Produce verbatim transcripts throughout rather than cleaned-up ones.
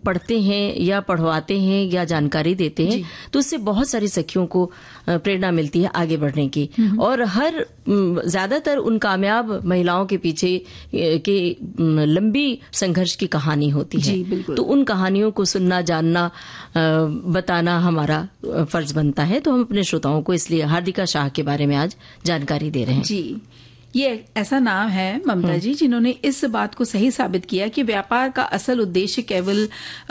पढ़ते हैं या पढ़वाते हैं या जानकारी देते हैं तो उससे बहुत सारी सखियों को प्रेरणा मिलती है आगे बढ़ने की। और हर ज्यादातर उन कामयाब महिलाओं के पीछे के लंबी संघर्ष की कहानी होती है, तो उन कहानियों को सुनना, जानना, बताना हमारा फर्ज बनता है। तो हम अपने श्रोताओं को इसलिए हार्दिका शाह के बारे में आज जानकारी दे रहे हैं। जी, ये ऐसा नाम है ममता जी जिन्होंने इस बात को सही साबित किया कि व्यापार का असल उद्देश्य केवल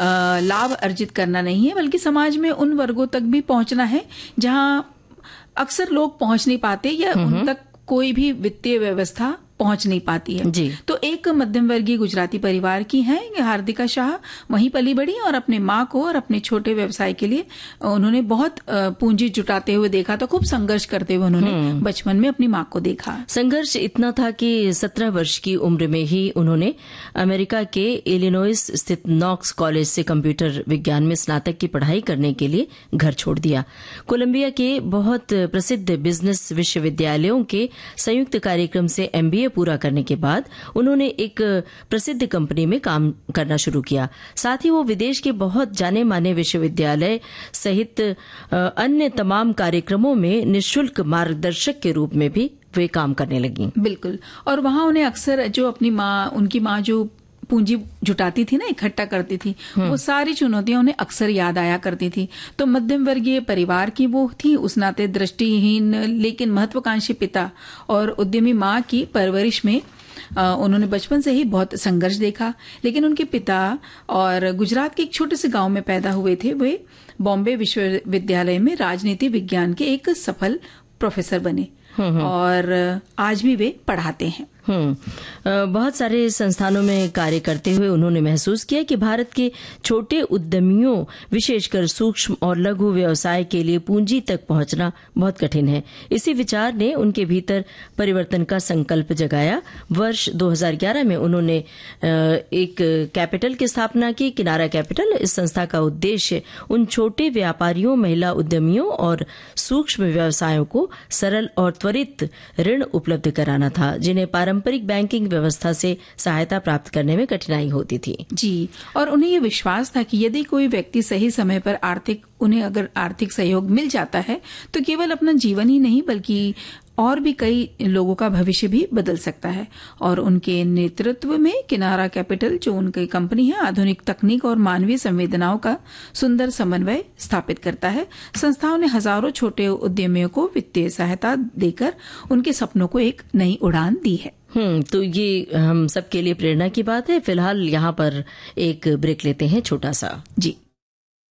लाभ अर्जित करना नहीं है, बल्कि समाज में उन वर्गों तक भी पहुंचना है जहां अक्सर लोग पहुंच नहीं पाते या उन तक कोई भी वित्तीय व्यवस्था पहुंच नहीं पाती है। जी। तो एक मध्यम वर्गीय गुजराती परिवार की हैं हार्दिका शाह, वहीं पली बढ़ी और अपने माँ को और अपने छोटे व्यवसाय के लिए उन्होंने बहुत पूंजी जुटाते हुए देखा, तो खूब संघर्ष करते हुए उन्होंने बचपन में अपनी माँ को देखा। संघर्ष इतना था कि सत्रह वर्ष की उम्र में ही उन्होंने अमेरिका के इलिनॉइस स्थित नॉक्स कॉलेज से कंप्यूटर विज्ञान में स्नातक की पढ़ाई करने के लिए घर छोड़ दिया। कोलंबिया के बहुत प्रसिद्ध बिजनेस विश्वविद्यालयों के संयुक्त कार्यक्रम से एमबीए पूरा करने के बाद उन्होंने एक प्रसिद्ध कंपनी में काम करना शुरू किया। साथ ही वो विदेश के बहुत जाने माने विश्वविद्यालय सहित अन्य तमाम कार्यक्रमों में निःशुल्क मार्गदर्शक के रूप में भी वे काम करने लगी। बिल्कुल। और वहां उन्हें अक्सर जो अपनी माँ, उनकी माँ जो पूंजी जुटाती थी ना, इकट्ठा करती थी, वो सारी चुनौतियां उन्हें अक्सर याद आया करती थी। तो मध्यम वर्गीय परिवार की वो थी, उस नाते दृष्टिहीन लेकिन महत्वाकांक्षी पिता और उद्यमी माँ की परवरिश में आ, उन्होंने बचपन से ही बहुत संघर्ष देखा। लेकिन उनके पिता और गुजरात के एक छोटे से गांव में पैदा हुए थे, वे बॉम्बे विश्वविद्यालय में राजनीति विज्ञान के एक सफल प्रोफेसर बने और आज भी वे पढ़ाते हैं। हम्म बहुत सारे संस्थानों में कार्य करते हुए उन्होंने महसूस किया कि भारत के छोटे उद्यमियों, विशेषकर सूक्ष्म और लघु व्यवसाय के लिए पूंजी तक पहुंचना बहुत कठिन है। इसी विचार ने उनके भीतर परिवर्तन का संकल्प जगाया। वर्ष दो हज़ार ग्यारह में उन्होंने एक कैपिटल की स्थापना की, किनारा कैपिटल। इस संस्था का उद्देश्य उन छोटे व्यापारियों, महिला उद्यमियों और सूक्ष्म व्यवसायों को सरल और त्वरित ऋण उपलब्ध कराना था, जिन्हें पारंपरिक बैंकिंग व्यवस्था से सहायता प्राप्त करने में कठिनाई होती थी। जी, और उन्हें ये विश्वास था कि यदि कोई व्यक्ति सही समय पर आर्थिक उन्हें अगर आर्थिक सहयोग मिल जाता है तो केवल अपना जीवन ही नहीं बल्कि और भी कई लोगों का भविष्य भी बदल सकता है। और उनके नेतृत्व में किनारा कैपिटल, जो उनकी कंपनी है, आधुनिक तकनीक और मानवीय संवेदनाओं का सुंदर समन्वय स्थापित करता है। संस्थाओं ने हजारों छोटे उद्यमियों को वित्तीय सहायता देकर उनके सपनों को एक नई उड़ान दी है। हम्म तो ये हम सबके लिए प्रेरणा की बात है। फिलहाल यहाँ पर एक ब्रेक लेते हैं छोटा सा। जी।